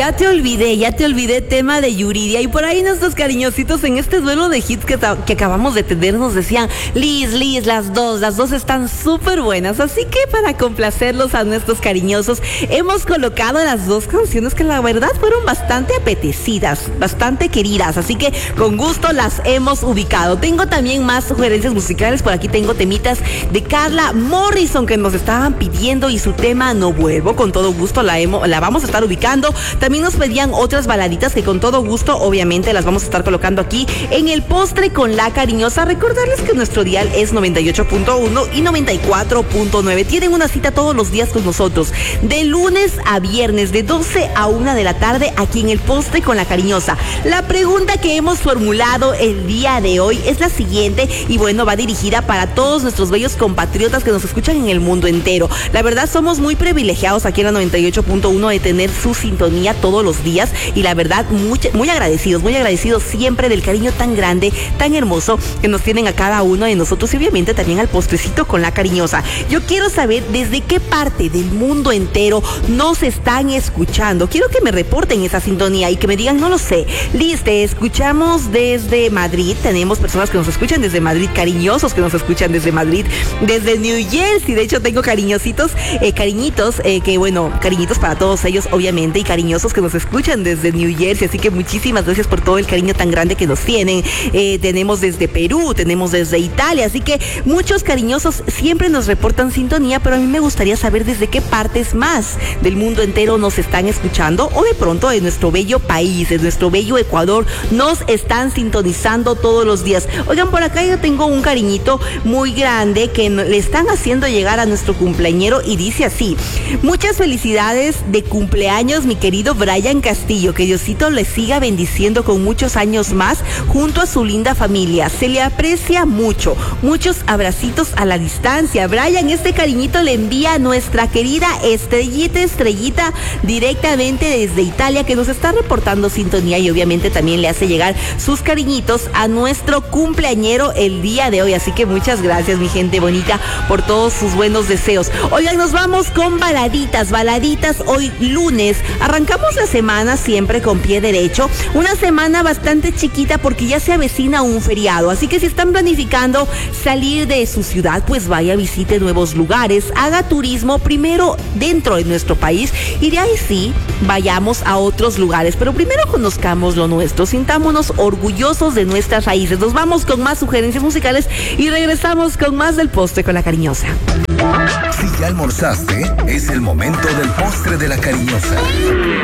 Ya te olvidé, tema de Yuridia. Y por ahí nuestros cariñositos en este duelo de hits que acabamos de tener nos decían, Liz, las dos están súper buenas. Así que para complacerlos a nuestros cariñosos, hemos colocado las dos canciones que la verdad fueron bastante apetecidas, bastante queridas. Así que con gusto las hemos ubicado. Tengo también más sugerencias musicales. Por aquí tengo temitas de Carla Morrison que nos estaban pidiendo y su tema No Vuelvo. Con todo gusto la vamos a estar ubicando. También nos pedían otras baladitas que con todo gusto obviamente las vamos a estar colocando aquí en el postre con la cariñosa. Recordarles que nuestro dial es 98.1 y 94.9. Tienen una cita todos los días con nosotros, de lunes a viernes, de 12 a 1 de la tarde, aquí en el postre con la cariñosa. La pregunta que hemos formulado el día de hoy es la siguiente y bueno, va dirigida para todos nuestros bellos compatriotas que nos escuchan en el mundo entero. La verdad somos muy privilegiados aquí en la 98.1 de tener su sintonía todos los días y la verdad muy agradecidos siempre del cariño tan grande, tan hermoso que nos tienen a cada uno de nosotros y obviamente también al postrecito con la cariñosa. Yo quiero saber desde qué parte del mundo entero nos están escuchando. Quiero que me reporten esa sintonía y que me digan, no lo sé, Liz, te escuchamos desde Madrid. Tenemos personas que nos escuchan desde Madrid, cariñosos que nos escuchan desde Madrid, desde New Jersey. De hecho tengo cariñitos que bueno, cariñitos para todos ellos obviamente y cariñosos que nos escuchan desde New Jersey, así que muchísimas gracias por todo el cariño tan grande que nos tienen. Tenemos desde Perú, tenemos desde Italia, así que muchos cariñosos siempre nos reportan sintonía, pero a mí me gustaría saber desde qué partes más del mundo entero nos están escuchando o de pronto de nuestro bello país, de nuestro bello Ecuador, nos están sintonizando todos los días. Oigan, por acá yo tengo un cariñito muy grande que le están haciendo llegar a nuestro cumpleañero y dice así: muchas felicidades de cumpleaños, mi querido Brian Castillo, que Diosito le siga bendiciendo con muchos años más junto a su linda familia, se le aprecia mucho, muchos abracitos a la distancia. Brian, este cariñito le envía a nuestra querida Estrellita directamente desde Italia, que nos está reportando sintonía y obviamente también le hace llegar sus cariñitos a nuestro cumpleañero el día de hoy, así que muchas gracias mi gente bonita por todos sus buenos deseos. Oigan, nos vamos con baladitas hoy lunes. Arrancamos la semana siempre con pie derecho, una semana bastante chiquita porque ya se avecina un feriado, así que si están planificando salir de su ciudad, pues vaya, visite nuevos lugares, haga turismo primero dentro de nuestro país y de ahí sí vayamos a otros lugares, pero primero conozcamos lo nuestro, sintámonos orgullosos de nuestras raíces. Nos vamos con más sugerencias musicales y regresamos con más del postre con la cariñosa. Si ya almorzaste, es el momento del postre de la cariñosa.